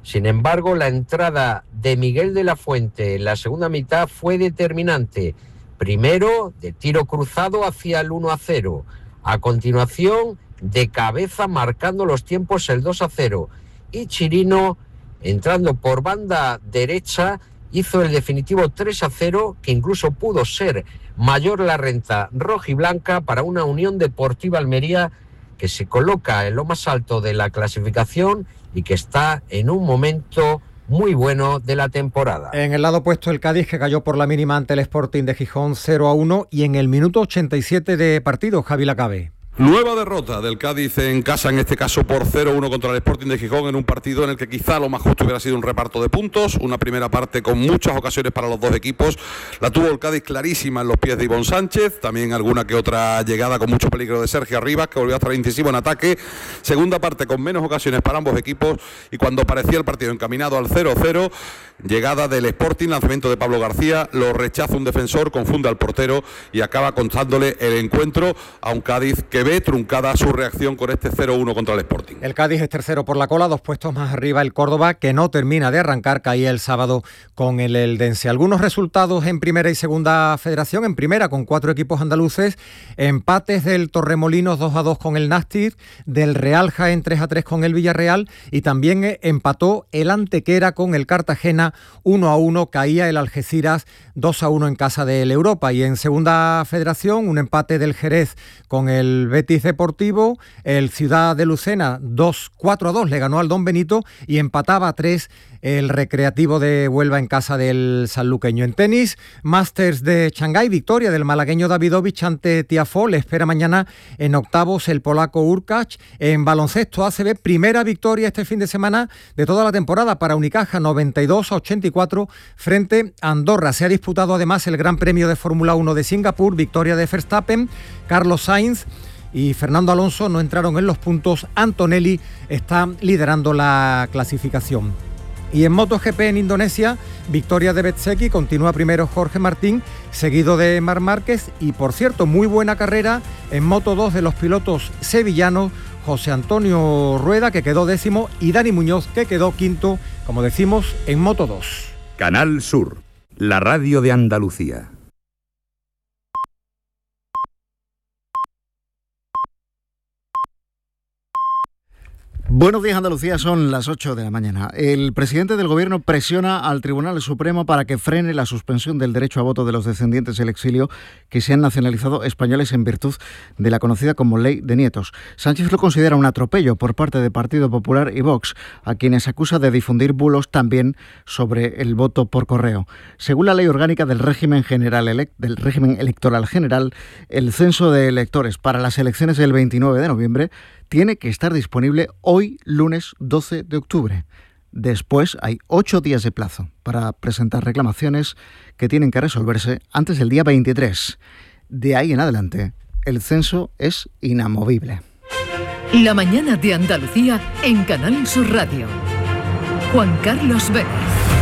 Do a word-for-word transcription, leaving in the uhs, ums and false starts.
Sin embargo, la entrada de Miguel de la Fuente en la segunda mitad fue determinante. Primero, de tiro cruzado hacia el uno a cero. A continuación, de cabeza marcando los tiempos el dos a cero. Y Chirino, entrando por banda derecha, hizo el definitivo tres a cero, que incluso pudo ser mayor la renta rojiblanca para una Unión Deportiva Almería que se coloca en lo más alto de la clasificación y que está en un momento muy bueno de la temporada. En el lado opuesto, el Cádiz, que cayó por la mínima ante el Sporting de Gijón cero a uno, y en el minuto ochenta y siete de partido, Javi Lacabe. Nueva derrota del Cádiz en casa, en este caso por cero a uno contra el Sporting de Gijón, en un partido en el que quizá lo más justo hubiera sido un reparto de puntos, una primera parte con muchas ocasiones para los dos equipos. La tuvo el Cádiz clarísima en los pies de Ivonne Sánchez, también alguna que otra llegada con mucho peligro de Sergio Arribas, que volvió a estar incisivo en ataque. Segunda parte con menos ocasiones para ambos equipos, y cuando parecía el partido encaminado al cero cero, llegada del Sporting, lanzamiento de Pablo García, lo rechaza un defensor, confunde al portero y acaba contándole el encuentro a un Cádiz que ve truncada su reacción con este cero uno contra el Sporting. El Cádiz es tercero por la cola, dos puestos más arriba el Córdoba, que no termina de arrancar, caía el sábado con el Eldense. Algunos resultados en primera y segunda federación. En primera, con cuatro equipos andaluces, empates del Torremolinos dos a dos con el Nástic, del Real Jaén tres a tres con el Villarreal, y también empató el Antequera con el Cartagena uno a uno, caía el Algeciras dos a uno en casa del Europa. Y en segunda federación, un empate del Jerez con el Betis Deportivo, el Ciudad de Lucena dos cuatro a dos le ganó al Don Benito, y empataba a tres el Recreativo de Huelva en casa del sanluqueño. En tenis, Masters de Shanghái, victoria del malagueño Davidovich ante Tiafoe, le espera mañana en octavos el polaco Urkacz. En baloncesto A C B, primera victoria este fin de semana de toda la temporada para Unicaja, noventa y dos a ochenta y cuatro frente a Andorra. Se ha disputado además el Gran Premio de Fórmula uno de Singapur, victoria de Verstappen. Carlos Sainz y Fernando Alonso no entraron en los puntos. Antonelli está liderando la clasificación. Y en MotoGP en Indonesia, victoria de Bezzecchi, continúa primero Jorge Martín, seguido de Marc Márquez, y por cierto, muy buena carrera en Moto dos de los pilotos sevillanos, José Antonio Rueda, que quedó décimo, y Dani Muñoz, que quedó quinto, como decimos, en Moto dos. Canal Sur, la radio de Andalucía. Buenos días, Andalucía, son las ocho de la mañana. El presidente del Gobierno presiona al Tribunal Supremo para que frene la suspensión del derecho a voto de los descendientes del exilio que se han nacionalizado españoles en virtud de la conocida como Ley de Nietos. Sánchez lo considera un atropello por parte del Partido Popular y Vox, a quienes acusa de difundir bulos también sobre el voto por correo. Según la Ley Orgánica del Régimen General elect- del Régimen Electoral General, el censo de electores para las elecciones del veintinueve de noviembre tiene que estar disponible hoy, lunes doce de octubre. Después hay ocho días de plazo para presentar reclamaciones que tienen que resolverse antes del día veintitrés. De ahí en adelante, el censo es inamovible. La mañana de Andalucía en Canal Sur Radio. Juan Carlos Vélez.